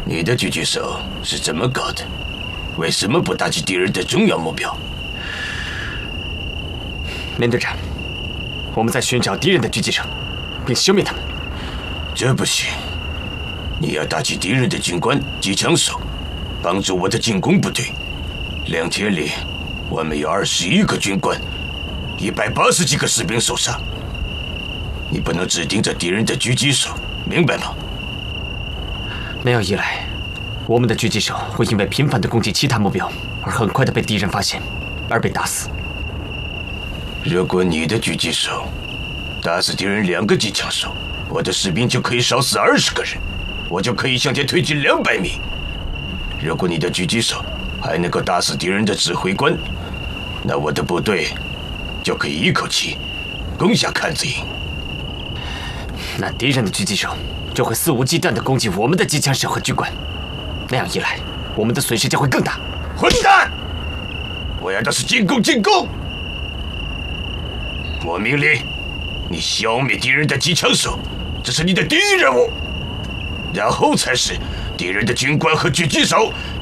你的狙击手是怎么搞的？为什么不打击敌人的重要目标？ 连队长，我们在寻找敌人的狙击手，并消灭他们。 这不行，你要打击敌人的军官、机枪手，帮助我的进攻部队。2天里，我们有21个军官，180几个士兵受伤。你不能只盯着敌人的狙击手，明白吗？ 没有依赖，我们的狙击手会因为频繁地攻击其他目标，而很快地被敌人发现，而被打死。 如果你的狙击手打死敌人2个机枪手，我的士兵就可以少死20个人，我就可以向前推进200米。如果你的狙击手还能够打死敌人的指挥官，那我的部队就可以一口气攻下坎子营。 那敌人的狙击手就会肆无忌惮地攻击我们的机枪手和军官，那样一来，我们的损失将会更大。 混蛋！我要的是进攻，进攻！我命令你消灭敌人的机枪手，这是你的第一任务，然后才是敌人的军官和狙击手